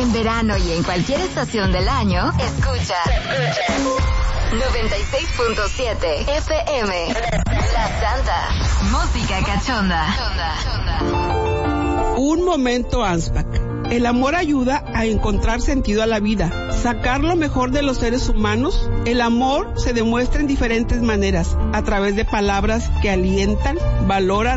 En verano y en cualquier estación del año, escucha 96.7 FM. La Santa. Música cachonda. Un momento, Ansbach. El amor ayuda a encontrar sentido a la vida, sacar lo mejor de los seres humanos. El amor se demuestra en diferentes maneras, a través de palabras que alientan, valoran,